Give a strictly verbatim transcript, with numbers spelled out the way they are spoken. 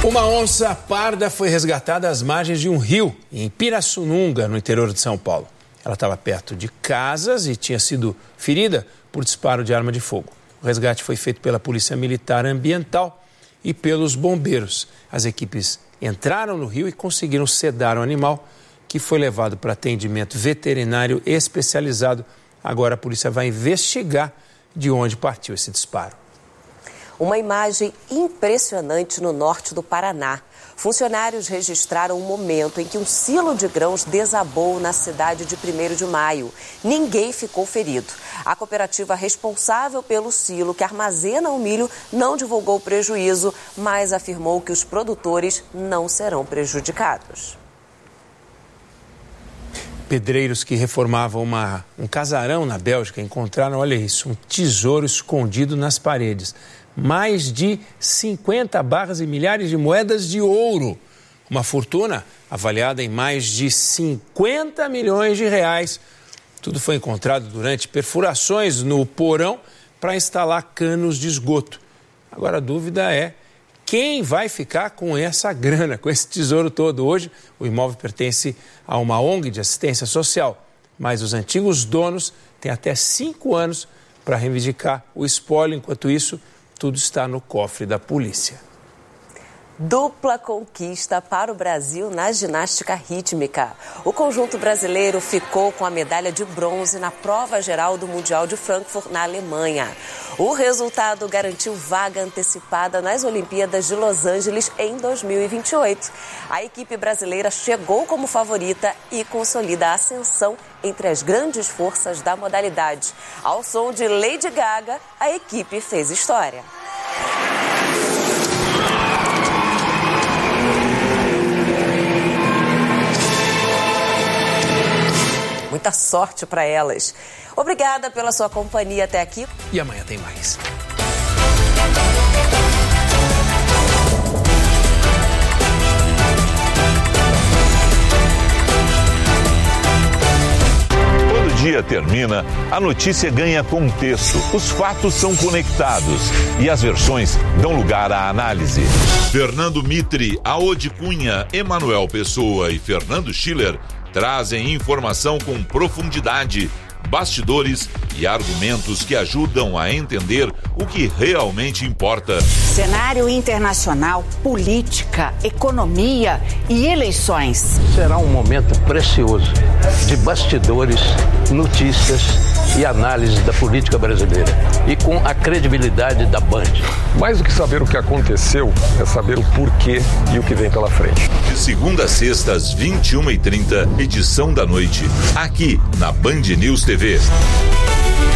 Uma onça parda foi resgatada às margens de um rio, em Pirassununga, no interior de São Paulo. Ela estava perto de casas e tinha sido ferida por disparo de arma de fogo. O resgate foi feito pela Polícia Militar Ambiental e pelos bombeiros. As equipes entraram no rio e conseguiram sedar o animal, que foi levado para atendimento veterinário especializado. Agora a polícia vai investigar de onde partiu esse disparo. Uma imagem impressionante no norte do Paraná. Funcionários registraram um momento em que um silo de grãos desabou na cidade de primeiro de maio. Ninguém ficou ferido. A cooperativa responsável pelo silo, que armazena o milho, não divulgou o prejuízo, mas afirmou que os produtores não serão prejudicados. Pedreiros que reformavam uma, um casarão na Bélgica encontraram, olha isso, um tesouro escondido nas paredes. Mais de cinquenta barras e milhares de moedas de ouro. Uma fortuna avaliada em mais de cinquenta milhões de reais. Tudo foi encontrado durante perfurações no porão para instalar canos de esgoto. Agora a dúvida é quem vai ficar com essa grana, com esse tesouro todo. Hoje o imóvel pertence a uma O N G de assistência social, mas os antigos donos têm até cinco anos para reivindicar o espólio. Enquanto isso, tudo está no cofre da polícia. Dupla conquista para o Brasil na ginástica rítmica. O conjunto brasileiro ficou com a medalha de bronze na prova geral do Mundial de Frankfurt, na Alemanha. O resultado garantiu vaga antecipada nas Olimpíadas de Los Angeles em dois mil e vinte e oito. A equipe brasileira chegou como favorita e consolida a ascensão entre as grandes forças da modalidade. Ao som de Lady Gaga, a equipe fez história. Muita sorte para elas. Obrigada pela sua companhia até aqui. E amanhã tem mais. Quando o dia termina, a notícia ganha contexto. Os fatos são conectados e as versões dão lugar à análise. Fernando Mitre, Aode Cunha, Emanuel Pessoa e Fernando Schiller trazem informação com profundidade, bastidores e argumentos que ajudam a entender o que realmente importa. Cenário internacional, política, economia e eleições. Será um momento precioso de bastidores, notícias e análise da política brasileira e com a credibilidade da Band. Mais do que saber o que aconteceu, é saber o porquê e o que vem pela frente. De segunda a sexta, às vinte e uma e trinta, edição da noite, aqui na Band News T V.